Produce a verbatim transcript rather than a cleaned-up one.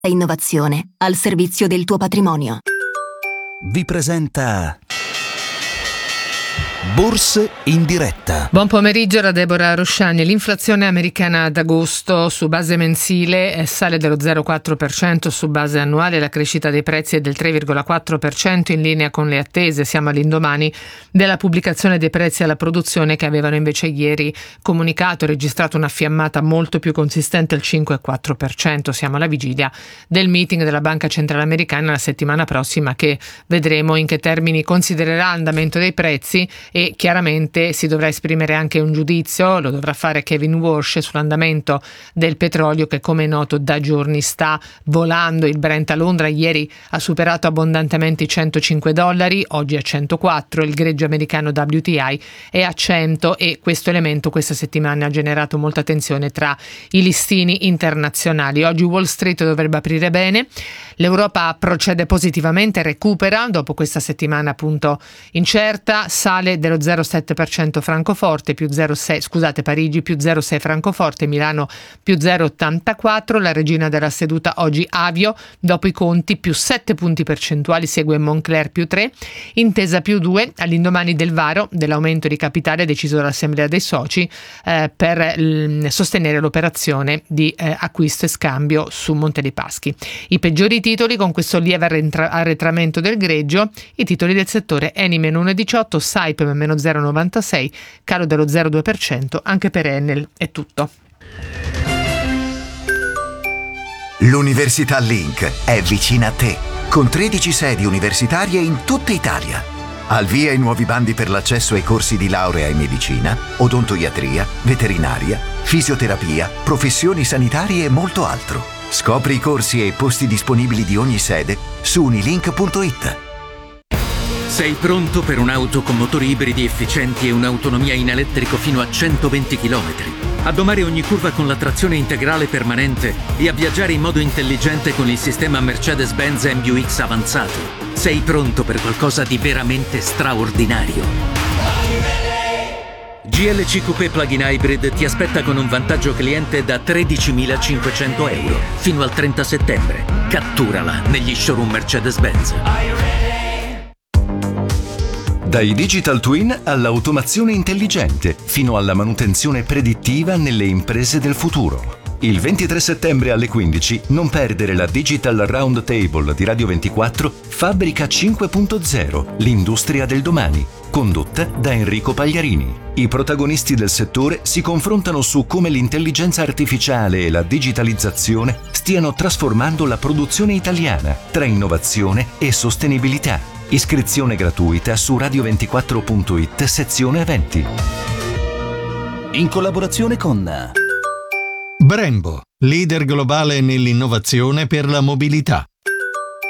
Innovazione al servizio del tuo patrimonio. Vi presenta Borse in diretta. Buon pomeriggio da Deborah Rosciani. L'inflazione americana ad agosto su base mensile sale dello zero virgola quattro per cento, su base annuale la crescita dei prezzi è del tre virgola quattro per cento, in linea con le attese. Siamo all'indomani della pubblicazione dei prezzi alla produzione, che avevano invece ieri comunicato e registrato una fiammata molto più consistente al cinque virgola quattro per cento. Siamo alla vigilia del meeting della Banca Centrale Americana la settimana prossima, che vedremo in che termini considererà l'andamento dei prezzi, e chiaramente si dovrà esprimere anche un giudizio, lo dovrà fare Kevin Warsh, sull'andamento del petrolio, che come è noto da giorni sta volando. Il Brent a Londra ieri ha superato abbondantemente i centocinque dollari, oggi a centoquattro, il greggio americano W T I è a cento, e questo elemento questa settimana ha generato molta tensione tra i listini internazionali. Oggi Wall Street dovrebbe aprire bene, l'Europa procede positivamente, recupera dopo questa settimana appunto incerta, sale dello zero virgola sette per cento Francoforte, più zero virgola sei, scusate Parigi più zero virgola sei Francoforte, Milano più zero virgola ottantaquattro, la regina della seduta oggi Avio, dopo i conti più sette punti percentuali, segue Moncler più tre, Intesa più due, all'indomani del varo dell'aumento di capitale deciso dall'Assemblea dei Soci eh, per l- sostenere l'operazione di eh, acquisto e scambio su Monte dei Paschi. I peggiori titoli con questo lieve arretra- arretramento del greggio, i titoli del settore Eni meno uno virgola diciotto, Saipem meno zero virgola novantasei, calo dello zero virgola due per cento anche per Enel. È tutto. L'Università Link è vicina a te, con tredici sedi universitarie in tutta Italia. Al via i nuovi bandi per l'accesso ai corsi di laurea in medicina, odontoiatria, veterinaria, fisioterapia, professioni sanitarie e molto altro. Scopri i corsi e i posti disponibili di ogni sede su unilink punto it. Sei pronto per un'auto con motori ibridi efficienti e un'autonomia in elettrico fino a centoventi chilometri? A domare ogni curva con la trazione integrale permanente e a viaggiare in modo intelligente con il sistema Mercedes-Benz M B U X avanzato? Sei pronto per qualcosa di veramente straordinario? G L C Coupé Plug-in Hybrid ti aspetta con un vantaggio cliente da tredicimilacinquecento euro fino al trenta settembre. Catturala negli showroom Mercedes-Benz. Dai digital twin all'automazione intelligente, fino alla manutenzione predittiva nelle imprese del futuro. Il ventitré settembre alle quindici non perdere la Digital Round Table di Radio ventiquattro Fabbrica cinque punto zero, l'industria del domani, condotta da Enrico Pagliarini. I protagonisti del settore si confrontano su come l'intelligenza artificiale e la digitalizzazione stiano trasformando la produzione italiana tra innovazione e sostenibilità. Iscrizione gratuita su radio ventiquattro punto it sezione eventi. In collaborazione con Brembo, leader globale nell'innovazione per la mobilità.